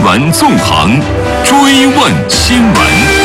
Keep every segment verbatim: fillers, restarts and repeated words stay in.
闻纵横，追问新闻。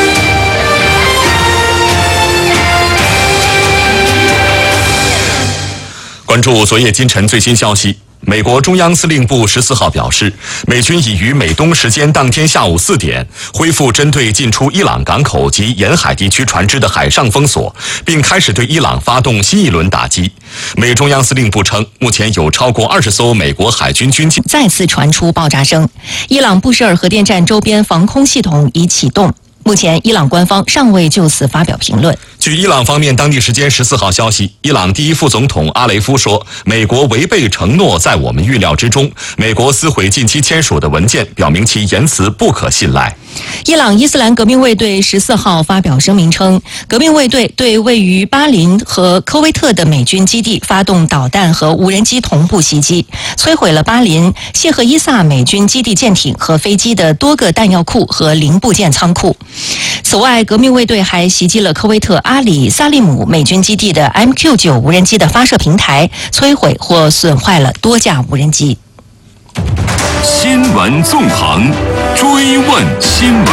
关注昨夜今晨最新消息。美国中央司令部十四号表示，美军已于美东时间当天下午四点恢复针对进出伊朗港口及沿海地区船只的海上封锁，并开始对伊朗发动新一轮打击。美中央司令部称，目前有超过二十艘美国海军军舰。 再次传出爆炸声，伊朗布什尔核电站周边防空系统已启动。目前，伊朗官方尚未就此发表评论。 据伊朗方面当地时间十四号消息，伊朗第一副总统阿雷夫说，美国违背承诺在我们预料之中。美国撕毁近期签署的文件，表明其言辞不可信赖。 伊朗伊斯兰革命卫队十四号发表声明称，革命卫队对位于巴林和科威特的美军基地发动导弹和无人机同步袭击，摧毁了巴林谢赫伊萨美军基地舰艇和飞机的多个弹药库和零部件仓库。此外，革命卫队还袭击了科威特阿里萨利姆美军基地的 M Q 九 无人机的发射平台，摧毁或损坏了多架无人机。 新闻纵横，追问新闻。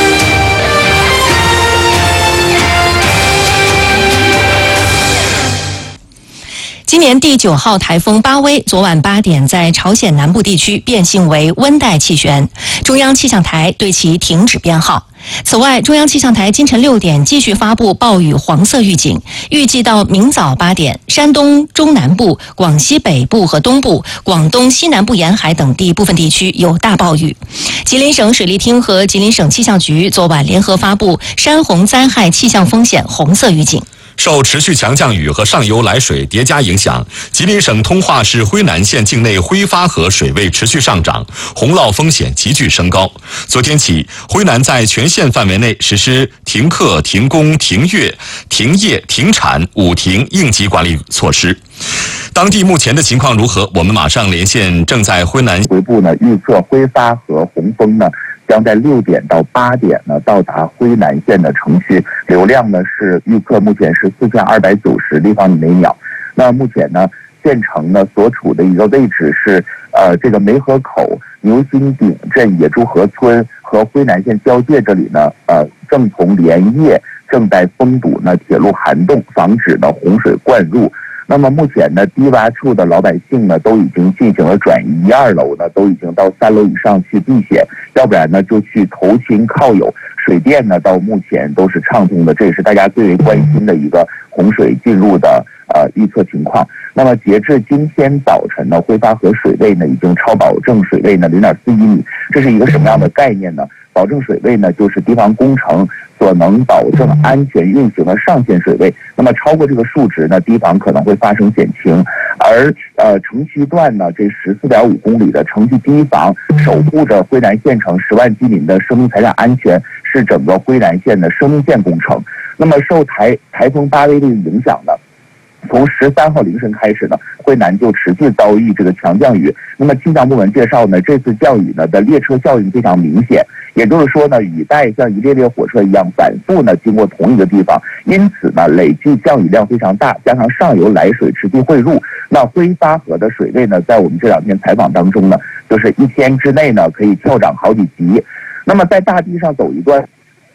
今年第九号台风巴威昨晚八点在朝鲜南部地区变性为温带气旋，中央气象台对其停止编号。此外，中央气象台今晨六点继续发布暴雨黄色预警，预计到明早八点，山东中南部、广西北部和东部、广东西南部沿海等地部分地区有大暴雨。吉林省水利厅和吉林省气象局昨晚联合发布山洪灾害气象风险红色预警。 受持续强降雨和上游来水叠加影响，吉林省通化市辉南县境内辉发河水位持续上涨，洪涝风险急剧升高。昨天起，辉南在全县范围内实施停课、停工、停业、停业、停产五停应急管理措施。当地目前的情况如何？我们马上连线正在辉南。 回部呢预测辉发河洪峰呢将在六点到八点呢到达辉南县的城区，流量呢是预测目前是四千二百九十立方米每秒。那目前呢，县城呢所处的一个位置是呃这个梅河口、牛心顶镇、野猪河村和辉南县交界这里呢，呃正从连夜正在封堵呢铁路涵洞，防止呢洪水灌入。那么目前呢，低洼处的老百姓呢，都已经进行了转移，一二楼呢都已经到三楼以上去避险，要不然呢就去投亲靠友。水电呢到目前都是畅通的，这也是大家最为关心的一个洪水进入的呃预测情况。那么截至今天早晨呢，辉发河水位呢已经超保证水位呢零点四一米，这是一个什么样的概念呢？保证水位呢，就是地方工程所能保证安全运行的上限水位。那么超过这个数值呢，堤防可能会发生险情。而呃城区段呢，这十四点五公里的城区堤防，守护着辉南县城十万居民的生命财产安全，是整个辉南县的生命线工程。那么受台台风巴威的影响呢，从十三号凌晨开始呢，辉南就持续遭遇这个强降雨。那么气象部门介绍呢，这次降雨呢的列车效应非常明显，也就是说呢，雨带像一列列火车一样反复呢经过同一个地方，因此呢，累计降雨量非常大，加上上游来水持续汇入，那辉发河的水位呢，在我们这两天采访当中呢，就是一天之内呢可以跳涨好几级。那么在大地上走一段，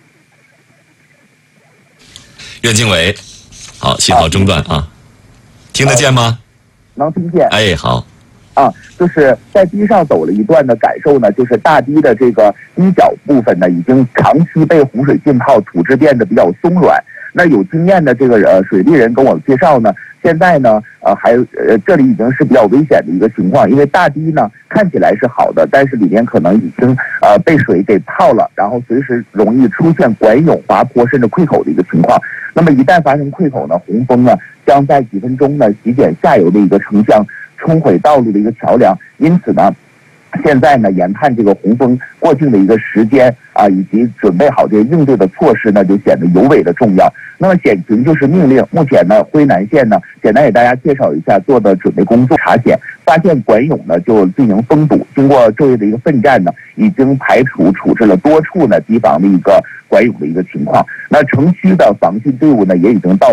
袁经纬，好，信号中断啊，听得见吗？ 能听见。 哎，好。 啊，就是在堤上走了一段的感受呢，就是大堤的这个堤角部分呢，已经长期被洪水浸泡，土质变得比较松软。那有经验的这个呃水利人跟我介绍呢，现在呢呃还呃这里已经是比较危险的一个情况，因为大堤呢看起来是好的，但是里面可能已经呃被水给泡了，然后随时容易出现管涌、滑坡甚至溃口的一个情况。那么一旦发生溃口呢，洪峰呢将在几分钟呢席卷下游的一个城乡，冲毁道路的一个桥梁。因此呢，现在呢研判这个洪峰过境的一个时间啊，以及准备好这个应对的措施呢，就显得尤为的重要。那么险情就是命令。目前呢，辉南县呢，简单给大家介绍一下做的准备工作。查险发现管涌呢，就进行封堵。经过昼夜的一个奋战呢，已经排除处置了多处呢堤防的一个管涌的一个情况。那城区的防汛队伍呢，也已经到。